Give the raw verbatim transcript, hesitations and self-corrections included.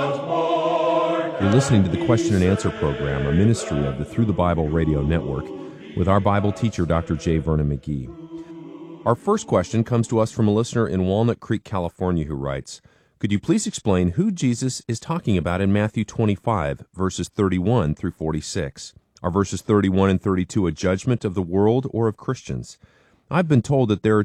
You're listening to the Question and Answer program, a ministry of the Through the Bible radio network, with our Bible teacher, Doctor J. Vernon McGee. Our first question comes to us from a listener in Walnut Creek, California, who writes, "Could you please explain who Jesus is talking about in Matthew twenty-five, verses thirty-one through forty-six? Are verses thirty-one and thirty-two a judgment of the world or of Christians? I've been told that there are